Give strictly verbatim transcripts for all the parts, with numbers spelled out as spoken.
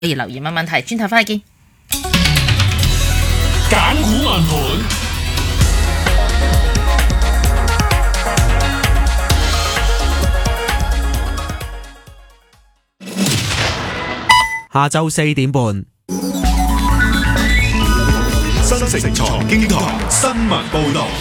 可以留言問問題，轉頭翻嚟見。 簡股問盤， 下晝四點半， 新城財經台新聞報道。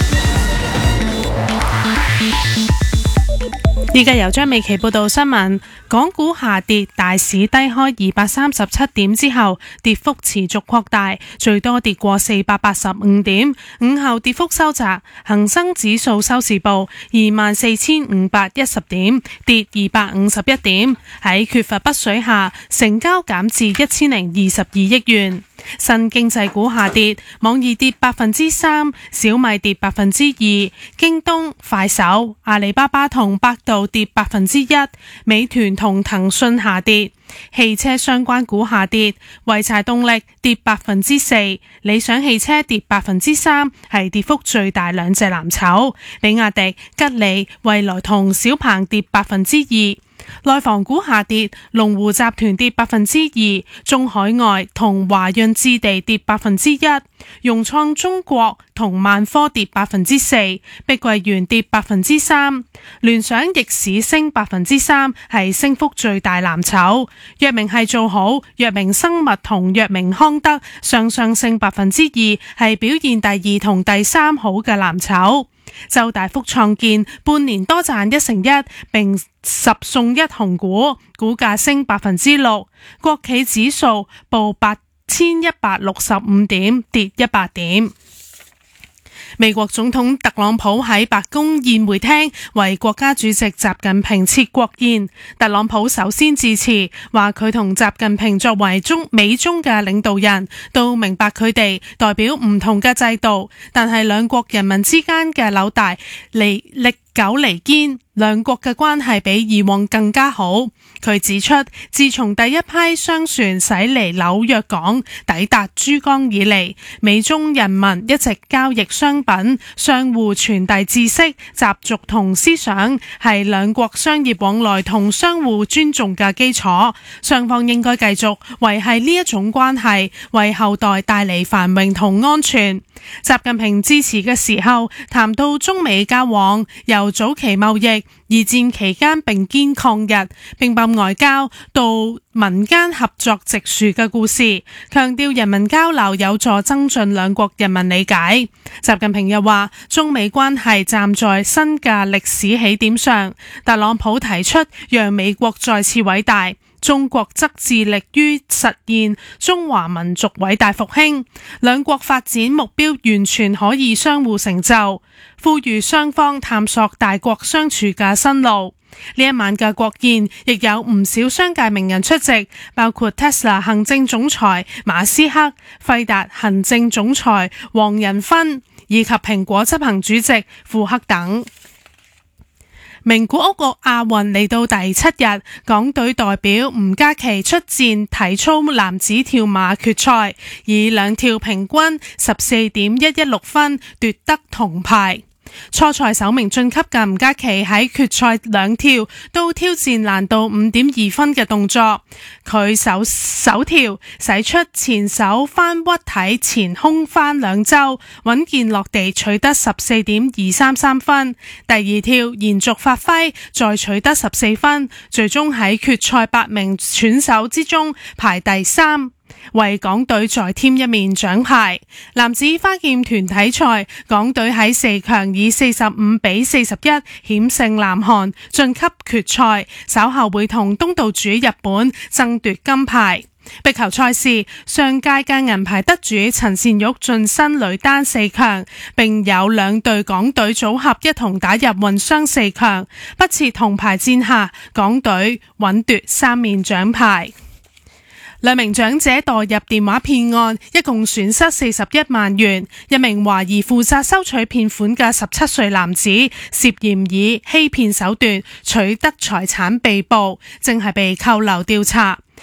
而家由張美琪報道新聞，港股下跌，大市低開二百三十七點之後，跌幅持續擴大，最多跌過四百八十五點，午後跌幅收窄，恒生指數收市報二萬四千五百一十點，跌二百五十一點，喺缺乏北水下，成交減至一千零二十二億元。新經濟股下跌，網易跌百分之三，小米跌百分之二，京東、快手、阿里巴巴同百度跌百分之一，美團同騰訊下跌。汽車相關股下跌，濰柴動力跌百分之四，理想汽車跌百分之三，係跌幅最大兩隻藍籌。比亞迪、吉利、蔚來同小鵬跌百分之二。內房股下跌，龍湖集團跌百分之二，中海外同華潤置地跌百分之一，融創中國同萬科跌百分之四，碧桂園跌百分之三，聯想逆市升百分之三，係升幅最大藍籌。藥明係做好，藥明生物同藥明康德上上升百分之二，係表現第二同第三好嘅藍籌。周大福創建半年多賺一成一，並十送一紅股，股價升百分之六。國企指數報八千一百六十五點，跌一百點。美國總統特朗普喺白宮宴會廳為國家主席習近平設國宴。特朗普首先致辭，話佢同習近平作為中美中嘅領導人，都明白佢哋代表唔同嘅制度，但係兩國人民之間嘅紐帶離歷久彌堅，兩國嘅關係比以往更加好。佢指出，自從第一批商船駛離紐約港抵達珠江以嚟，美中人民一直交易商品，相互傳遞知識、習俗同思想，係兩國商業往來同相互尊重嘅基礎。雙方應該繼續維繫呢一種關係，為後代帶嚟繁榮同安全。習近平致辭嘅時候談到中美交往由早期貿易、二戰期間並肩抗日，並把外交到民間合作植樹嘅故事，強調人民交流有助增進兩國人民理解。習近平又話，中美關係站在新嘅歷史起點上，特朗普提出讓美國再次偉大，中國則致力於實現中華民族偉大復興，兩國發展目標完全可以相互成就，呼籲雙方探索大國相處嘅新路。呢一晚嘅國宴亦有唔少商界名人出席，包括 Tesla 行政總裁馬斯克、費達行政總裁黃仁勳以及蘋果執行主席庫克等。名古屋個亞運嚟到第七日，港隊代表吳嘉琪出戰體操男子跳馬決賽，以兩跳平均十四點一一六分奪得銅牌。初賽首名晉級嘅吳嘉琪喺決賽兩跳都挑戰難度五點二分嘅動作，佢首首跳使出前手翻屈體前空翻兩周，穩健落地取得十四點二三三分。第二跳延續發揮，再取得十四分，最終喺決賽八名選手之中排第三，為港隊再添一面獎牌。男子花劍團體賽，港隊喺四強以四十五比四十一險勝南韓，晉級決賽，稍後會同東道主日本爭奪金牌。壁球賽事，上屆嘅銀牌得主陳善玉晉身女單四強，並有兩隊港隊組合一同打入混雙四強，不設銅牌戰下，港隊穩奪三面獎牌。兩名長者墮入電話騙案，一共損失四十一萬元。一名懷疑負責收取騙款嘅十七歲男子，涉嫌以欺騙手段取得財產被捕，正係被扣留調查。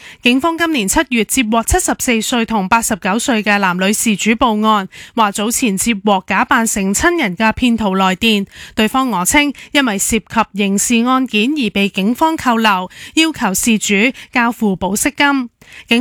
警方今年七月接獲七十四歲同八十九歲嘅男女事主報案，話早前接獲假扮成親人嘅騙徒來電，對方訛稱因為涉及刑事案件而被警方扣留，要求事主交付保釋金。警